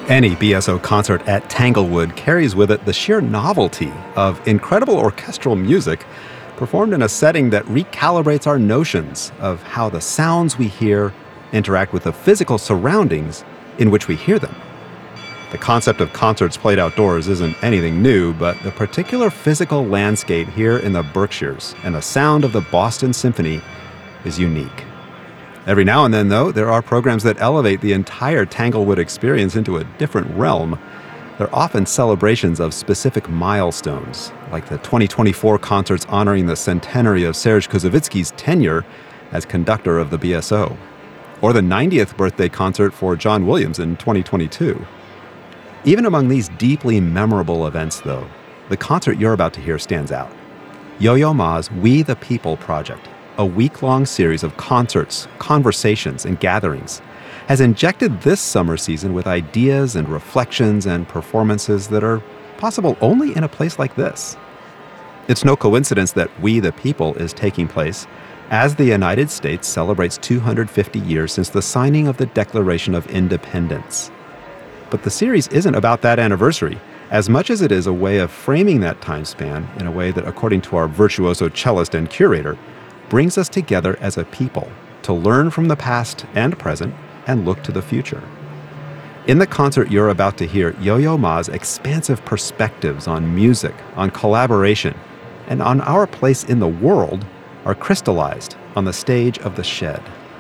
Any BSO concert at Tanglewood carries with it the sheer novelty of incredible orchestral music performed in a setting that recalibrates our notions of how the sounds we hear interact with the physical surroundings in which we hear them. The concept of concerts played outdoors isn't anything new, but the particular physical landscape here in the Berkshires and the sound of the Boston Symphony is unique. Every now and then, though, there are programs that elevate the entire Tanglewood experience into a different realm. They're often celebrations of specific milestones, like the 2024 concerts honoring the centenary of Serge Koussevitzky's tenure as conductor of the BSO, or the 90th birthday concert for John Williams in 2022. Even among these deeply memorable events, though, the concert you're about to hear stands out. Yo-Yo Ma's We the People project, a week-long series of concerts, conversations, and gatherings, has injected this summer season with ideas and reflections and performances that are possible only in a place like this. It's no coincidence that We the People is taking place as the United States celebrates 250 years since the signing of the Declaration of Independence. But the series isn't about that anniversary, as much as it is a way of framing that time span in a way that, according to our virtuoso cellist and curator, brings us together as a people to learn from the past and present and look to the future. In the concert you're about to hear, Yo-Yo Ma's expansive perspectives on music, on collaboration, and on our place in the world are crystallized on the stage of the Shed.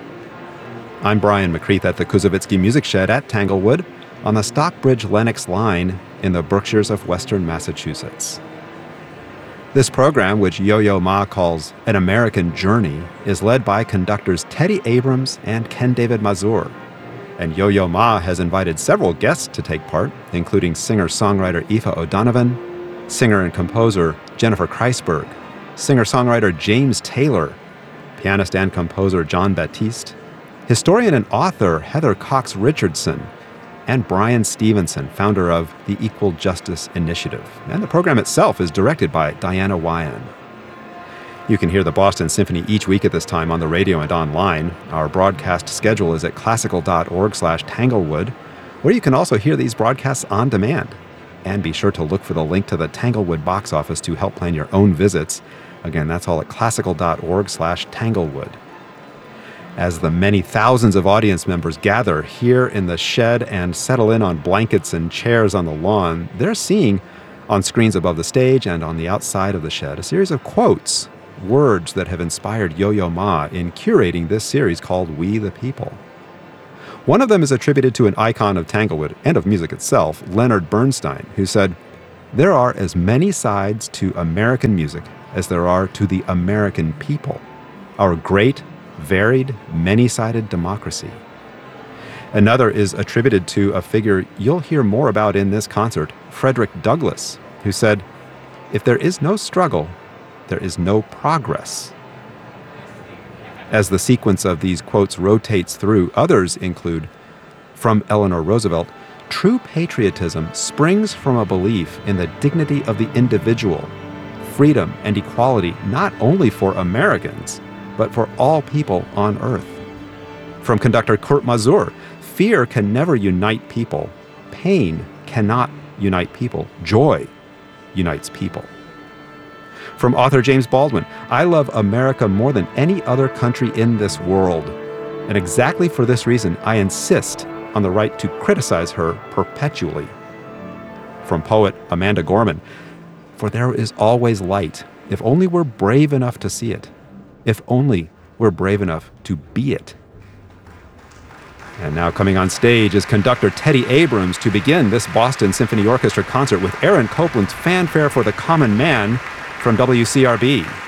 I'm Brian McCreath at the Koussevitzky Music Shed at Tanglewood on the Stockbridge-Lenox line in the Berkshires of Western Massachusetts. This program, which Yo-Yo Ma calls An American Journey, is led by conductors Teddy Abrams and Ken David Mazur. And Yo-Yo Ma has invited several guests to take part, including singer-songwriter Aoife O'Donovan, singer and composer Jennifer Kreisberg, singer-songwriter James Taylor, pianist and composer John Baptiste, historian and author Heather Cox Richardson, and Brian Stevenson, founder of the Equal Justice Initiative. And the program itself is directed by Diana Wyan. You can hear the Boston Symphony each week at this time on the radio and online. Our broadcast schedule is at classical.org/Tanglewood, where you can also hear these broadcasts on demand. And be sure to look for the link to the Tanglewood box office to help plan your own visits. Again, that's all at classical.org/Tanglewood. As the many thousands of audience members gather here in the Shed and settle in on blankets and chairs on the lawn, they're seeing, on screens above the stage and on the outside of the Shed, a series of quotes, words that have inspired Yo-Yo Ma in curating this series called We the People. One of them is attributed to an icon of Tanglewood and of music itself, Leonard Bernstein, who said, "There are as many sides to American music as there are to the American people, our great, varied, many-sided democracy." Another is attributed to a figure you'll hear more about in this concert, Frederick Douglass, who said, "If there is no struggle, there is no progress." As the sequence of these quotes rotates through, others include, from Eleanor Roosevelt, "True patriotism springs from a belief in the dignity of the individual, freedom and equality not only for Americans, but for all people on earth." From conductor Kurt Mazur, "Fear can never unite people. Pain cannot unite people. Joy unites people." From author James Baldwin, "I love America more than any other country in this world. And exactly for this reason, I insist on the right to criticize her perpetually." From poet Amanda Gorman, "For there is always light, if only we're brave enough to see it. If only we're brave enough to be it." And now coming on stage is conductor Teddy Abrams to begin this Boston Symphony Orchestra concert with Aaron Copland's Fanfare for the Common Man from WCRB.